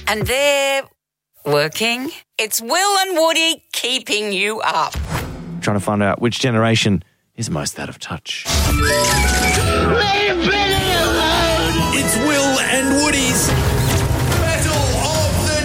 And they're working. It's Will and Woody keeping you up. Trying to find out which generation is most out of touch. It's Will and Woody's Battle of the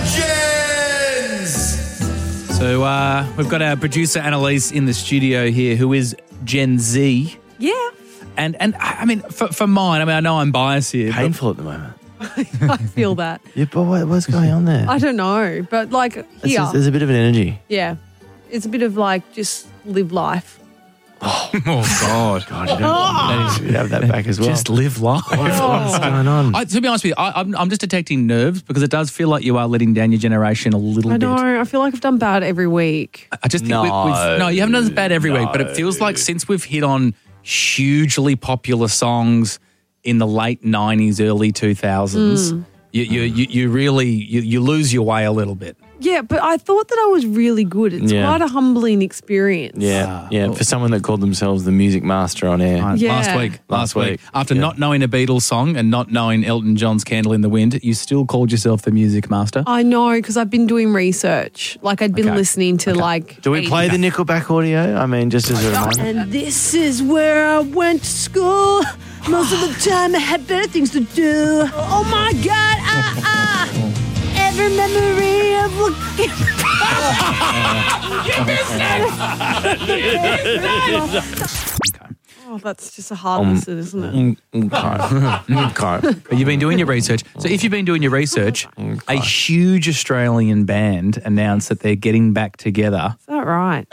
Gens. So we've got our producer Annalise in the studio here, who is Gen Z. Yeah. And I mean, for mine, I mean, I know I'm biased here. Painful at the moment. I feel that. Yeah, but what's going on there? I don't know, but like here, There's a bit of an energy. yeah, it's a bit of like just live life. Oh, God. God, you have that back as well. Just live life. What's going on? To be honest with you, I'm just detecting nerves because it does feel like you are letting down your generation a little I bit. know. I feel like I've done bad every week. I just think No. no, you haven't done as bad every week, but it feels like since we've hit on hugely popular songs in the late 90s, early 2000s, you really lose your way a little bit. Yeah, but I thought that I was really good. It's Yeah. quite a humbling experience. Yeah, for someone that called themselves the music master on air. Yeah. Last week. After Yeah. not knowing a Beatles song and not knowing Elton John's Candle in the Wind, you still called yourself the music master. I know, because I've been doing research. Like I'd been Okay. listening to like. Do we play the Nickelback audio? I mean, just as a reminder. And this is where I went to school. Most of the time I had better things to do. Oh my God, every memory of looking. Oh, that's just a hard listen, isn't it? Okay. But you've been doing your research. So if you've been doing your research, a huge Australian band announced that they're getting back together Is that right?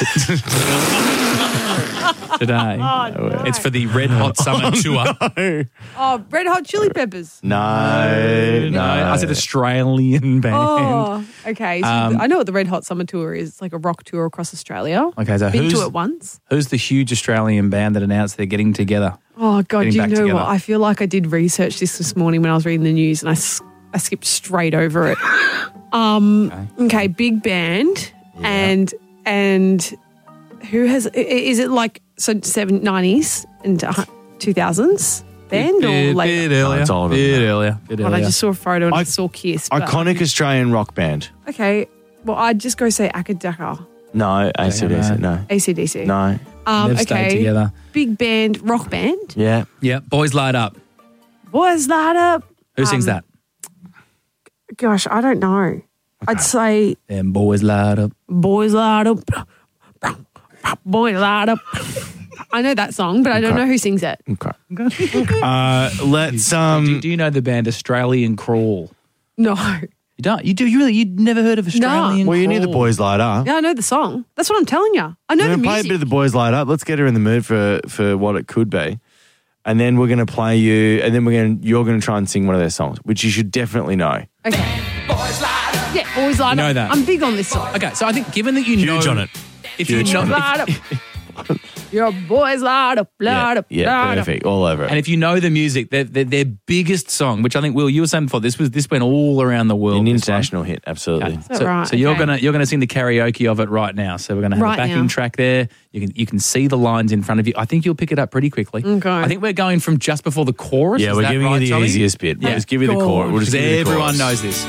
today. no. It's for the Red Hot Summer Tour. Oh, Red Hot Chili Peppers. No. I said Australian band. Oh, okay. So I know what the Red Hot Summer Tour is. It's like a rock tour across Australia. Okay, so Been to it once. who's the huge Australian band that announced they're getting together? Oh, God, Getting you back know together. what? I feel like I did research this morning when I was reading the news and I skipped straight over it. Okay, big band and who has, is it like, so 90s and 2000s band or later? Bit earlier. it's older than Bit that. earlier. Bit God, I earlier. just saw a photo and I saw Kiss. but- Iconic Australian rock band. Okay, well, I'd just go say Akadaka, No, AC/DC. No. AC/DC. No. They've stayed together. Big band, rock band. Yeah. Yeah, Boys Light Up. Boys Light Up. Who sings that? Gosh, I don't know. I'd say Them Boys Light Up. Boys Light Up. Boys Light Up. I know that song, but I don't know who sings it. Okay. Let's Do you know the band Australian Crawl? No. You don't? You do? You really? You'd never heard of Australian Well, you knew the Crawl? Boys Light Up. Yeah, I know the song. That's what I'm telling you. I know We're the gonna play a music. bit of the Boys Light Up. Let's get her in the mood for what it could be, and then we're gonna play you, and then you're gonna try and sing one of their songs, which you should definitely know. Okay. Yeah, Boys Light Up. know that. I'm big on this song. Okay, so I think given that you Huge know on it. if Huge you know, on it. Light Up. Your Boys Light Up. Light Up. Yeah, light up. perfect, all over it. and if you know the music, their biggest song, which I think Will, you were saying before, this went all around the world. An this one. international hit, absolutely. Is that So, right? so you're Okay. gonna sing the karaoke of it right now. So we're gonna have Right a backing now. track there. You can see the lines in front of you. I think you'll pick it up pretty quickly. Okay. I think we're going from just before the chorus. Yeah, Is we're that giving right, you the Tommy? easiest bit. We'll Yeah. just give you the chorus. We'll just Because give you the everyone chorus. knows this.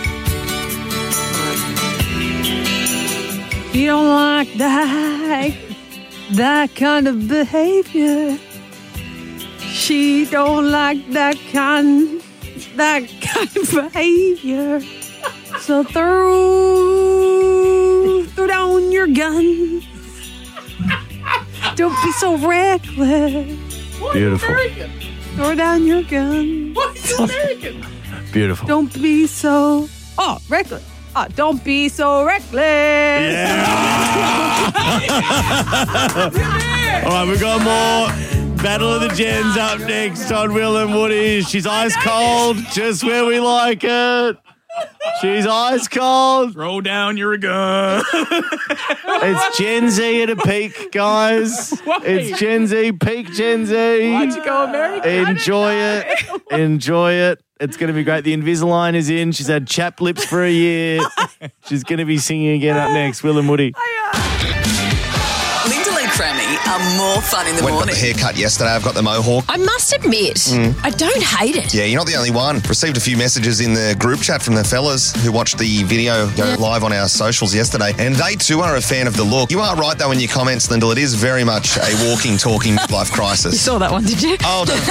You don't like that kind of behavior. She don't like that kind of behavior. So throw down your gun. Don't be so reckless. Beautiful, Throw down your gun. beautiful. Don't be so reckless. Don't be so reckless. All right, we've got more Battle of the Gens up next on Will and Woody. She's ice cold, just where we like it. She's ice cold. Roll down your gun. It's Gen Z at a peak, guys. It's Gen Z, peak Gen Z. Why'd you go American? Enjoy it. Enjoy it. It's going to be great. The Invisalign is in. She's had chapped lips for a year. She's going to be singing again up next. Will and Woody. Linda Lee Crammy are more fun in the Went got morning. the haircut yesterday. I've got the mohawk. I must admit, I don't hate it. Yeah, you're not the only one. Received a few messages in the group chat from the fellas who watched the video go live on our socials yesterday, and they too are a fan of the look. You are right, though, in your comments, Lyndall. It is very much a walking, talking midlife crisis. Saw that one, did you? Oh, no.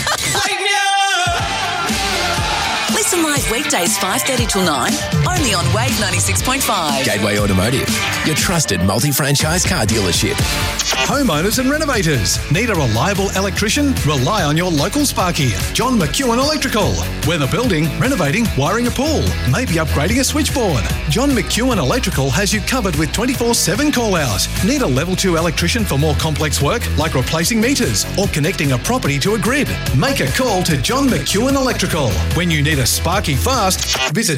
Listen live weekdays 5:30 till 9, only on Wave 96.5. Gateway Automotive, your trusted multi-franchise car dealership. Homeowners and renovators. Need a reliable electrician? Rely on your local Sparky, John McEwen Electrical. Whether building, renovating, wiring a pool, maybe upgrading a switchboard, John McEwen Electrical has you covered with 24/7 call-out. Need a level 2 electrician for more complex work like replacing meters or connecting a property to a grid? Make a call to John McEwen Electrical. When you need a Sparky fast, visit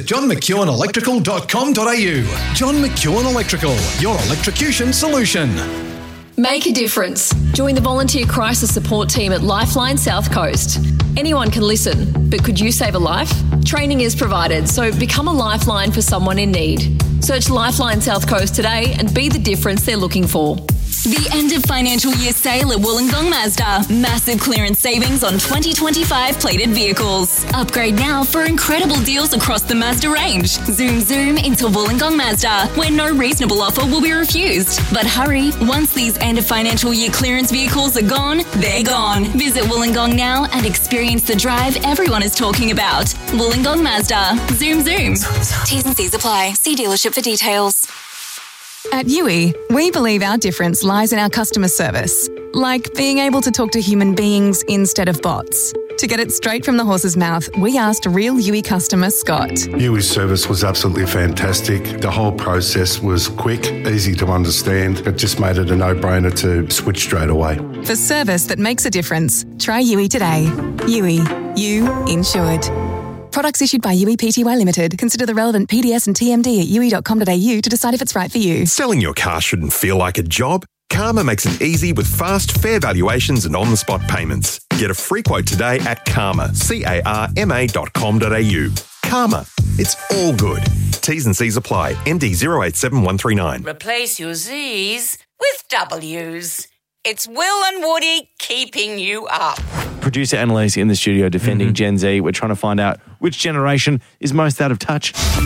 johnmcewenelectrical.com.au. John McEwen Electrical, your electrocution solution. Make a difference. Join the volunteer crisis support team at Lifeline South Coast. Anyone can listen, but could you save a life? Training is provided, so become a lifeline for someone in need. Search Lifeline South Coast today and be the difference they're looking for. The end of financial year sale at Wollongong Mazda. Massive clearance savings on 2025 plated vehicles. Upgrade now for incredible deals across the Mazda range. Zoom into Wollongong Mazda, where no reasonable offer will be refused. But hurry, once these end of financial year clearance vehicles are gone, they're gone. Visit Wollongong now and experience the drive everyone is talking about. Wollongong Mazda. Zoom. T's and C's apply. See dealership for details. At Yui, we believe our difference lies in our customer service, like being able to talk to human beings instead of bots. To get it straight from the horse's mouth, we asked real Yui customer Scott. Yui's service was absolutely fantastic. The whole process was quick, easy to understand. It just made it a no-brainer to switch straight away. For service that makes a difference, try Yui today. Yui, you insured. Products issued by Yui Pty Limited. Consider the relevant PDS and TMD at yui.com.au to decide if it's right for you. Selling your car shouldn't feel like a job. Karma makes it easy with fast, fair valuations and on-the-spot payments. Get a free quote today at Karma, CARMA.com.au. Karma, it's all good. T's and C's apply. ND 087139. Replace your Z's with W's. It's Will and Woody keeping you up. Producer Annalise in the studio defending Gen Z. We're trying to find out which generation is most out of touch. It's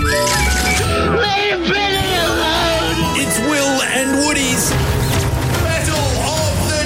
Will and Woody's Battle of the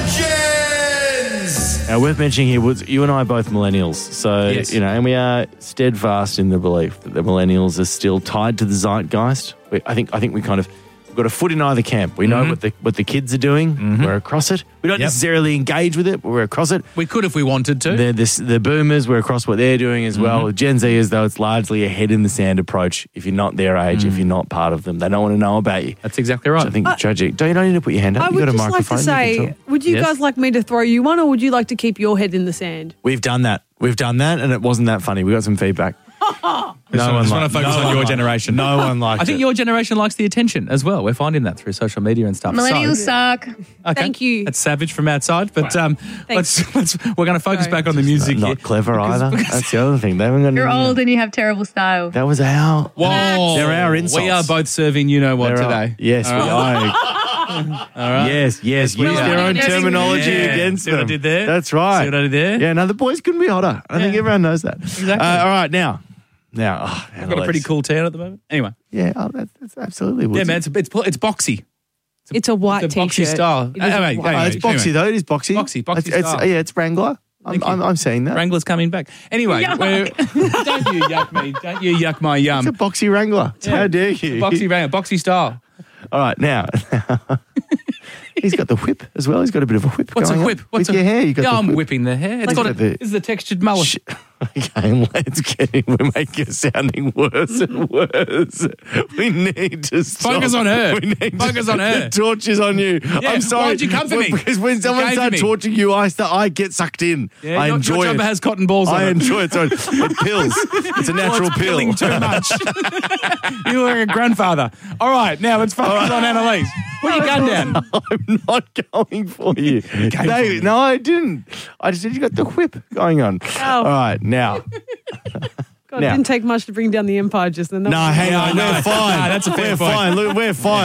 Gens. Now, worth mentioning here, Woods, you and I are both millennials. So, Yes. and we are steadfast in the belief that the millennials are still tied to the zeitgeist. I think we kind of got a foot in either camp. We know what the kids are doing. We're across it. We don't necessarily engage with it, but we're across it. We could if we wanted to. The boomers, we're across what they're doing as well. Gen Z, as though it's largely a head in the sand approach. If you're not their age, if you're not part of them, they don't want to know about you. That's exactly right. Which I think is tragic. Don't you need to put your hand up? I You would got a just like microphone. to You can say, talk. would you Yes. guys like me to throw you one, or would you like to keep your head in the sand? We've done that, and it wasn't that funny. We got some feedback. Just want to focus on your generation. No one liked it. I think your generation likes the attention as well. We're finding that through social media and stuff. Millennials suck. Okay. Thank you. That's savage from outside, but let's we're going to focus back on the music here. Not clever either. That's the other thing. They haven't got You're any- old and you have terrible style. That was our. Whoa. They're our insults. We are both serving you know what They're today. our- yes, we are. All right. Yes. Use we are. their own Yes, terminology yeah. against See them. what I did there? That's right. See what I did there? Yeah, no, the boys couldn't be hotter. I think everyone knows that. Exactly. All right, now. I've got a pretty cool tan at the moment. Anyway. Yeah, that's absolutely. Yeah, man, it's boxy. It's a white It's a boxy t-shirt. style. It is a Anyway, white- It's boxy though. It is boxy. Boxy It's style. yeah, it's Wrangler. I'm seeing that. Wrangler's coming back. Anyway, don't you yuck me. Don't you yuck my yum. It's a boxy Wrangler. Yeah. How dare you? Boxy Wrangler, boxy style. All right, now. He's got the whip as well. He's got a bit of a whip What's going a on. whip? What's With a your hair. You got the I'm whip. whipping the hair. It's Look got at the- this is the textured mullet. Okay, let's get it. We're making it sounding worse and worse. We need to stop. Focus on her. We need Focus on her. The torch is on you. Yeah, I'm sorry. why'd you come for me? Because when someone came for starts me. torturing you, I get sucked in. Yeah, I your enjoy jumper it. has cotton balls on I it. enjoy it. Sorry. It pills. It's a natural it's pill. pilling too much. You look like a grandfather. All right, now let's focus on Annalise. Put your gun down. I'm not going for you. No, I didn't. I just said you got the whip going on. All right, now. God, it didn't take much to bring down the empire just then. No, hang on. We're fine. No, that's a fair We're point. fine. Look, we're fine.